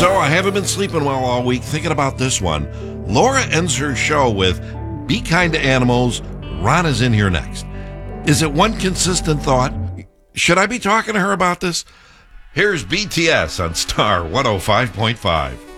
So I haven't been sleeping well all week thinking about this one. Laura ends her show with, "Be kind to animals. Ron is in here next." Is it one consistent thought? Should I be talking to her about this? Here's BTS on Star 105.5.